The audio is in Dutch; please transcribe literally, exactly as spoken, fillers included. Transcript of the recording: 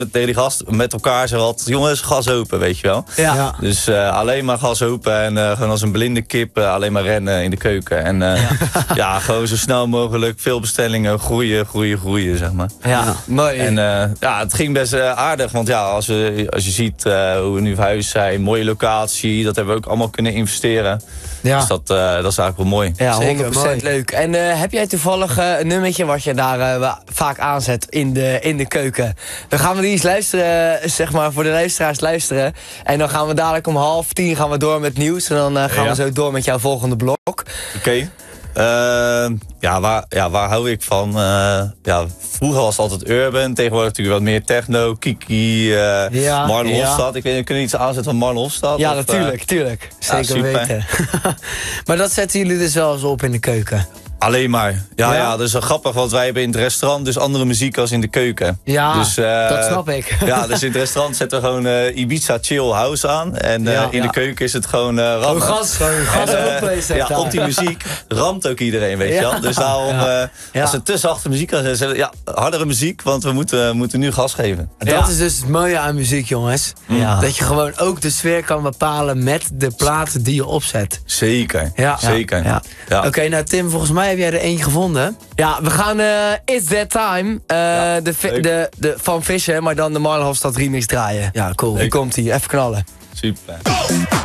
tegen die gast met elkaar zo altijd, jongens, gas open, weet je wel. Ja. Ja. Dus uh, alleen maar gas open en uh, gewoon als een blinde kip uh, alleen maar rennen in de keuken. En uh, ja. ja, gewoon zo snel mogelijk, veel bestellingen, groeien, groeien, groeien, zeg maar. Ja, mooi. En uh, ja, het ging best uh, aardig, want ja, als, we, als je ziet uh, hoe we nu verhuisd zijn, mooie locatie, dat hebben we ook allemaal kunnen investeren. Ja. Dus dat, uh, dat is eigenlijk wel mooi. Ja, honderd procent leuk. En uh, heb jij toevallig uh, een nummertje wat je daar uh, vaak aanzet in de, in de keuken? Dan gaan we die eens luisteren, zeg maar, voor de luisteraars luisteren. En dan gaan we dadelijk om half tien gaan we door met nieuws. En dan uh, gaan ja. we zo door met jouw volgende blok. Oké. Okay. Uh, ja, waar, ja, waar hou ik van? Uh, ja, vroeger was het altijd urban. Tegenwoordig natuurlijk wat meer techno, Kiki, uh, ja, Marlon ja. Hofstad. Ik weet niet, kunnen we iets aanzetten van Marlon Hofstad? Ja, of, natuurlijk, uh, tuurlijk. Zeker ja, weten. Maar dat zetten jullie dus wel eens op in de keuken? Alleen maar. Ja, ja. ja, dat is wel grappig, want wij hebben in het restaurant dus andere muziek als in de keuken. Ja, dus, uh, dat snap ik. Ja, dus in het restaurant zetten we gewoon uh, Ibiza Chill House aan. En uh, ja, in ja. de keuken is het gewoon uh, rammen. Gewoon gas, gewoon gas en, uh, ja, op die muziek ramt ook iedereen, weet je wel. Ja. Dus daarom, ja. Uh, ja. als we te zachte muziek gaan zetten, ja, hardere muziek, want we moeten, moeten nu gas geven. Ja. Dat is dus het mooie aan muziek, jongens. Ja. Dat je gewoon ook de sfeer kan bepalen met de platen die je opzet. Zeker, ja. zeker. Ja. Ja. Oké, okay, nou Tim, volgens mij heb jij er eentje gevonden. Ja, we gaan uh, It's That Time, uh, ja, de, de, de Van Vissen, maar dan de Marlon Hofstad remix draaien. Ja, cool. Hier komt-ie, even knallen. Super.